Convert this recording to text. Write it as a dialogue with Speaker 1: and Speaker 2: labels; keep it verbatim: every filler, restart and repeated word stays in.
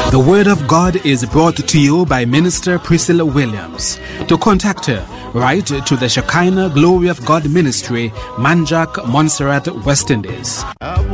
Speaker 1: The Word of God is brought to you by Minister Priscilla Williams. To contact her, write to the Shekinah Glory of God Ministry, Manjak, Montserrat, West Indies.